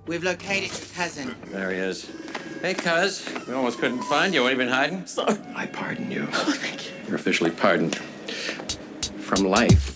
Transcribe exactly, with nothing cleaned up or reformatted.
We've located your cousin. There he is. Hey, cuz. We almost couldn't find you. What have you been hiding? Sorry. I pardon you. Oh, thank you. You're officially pardoned. From life.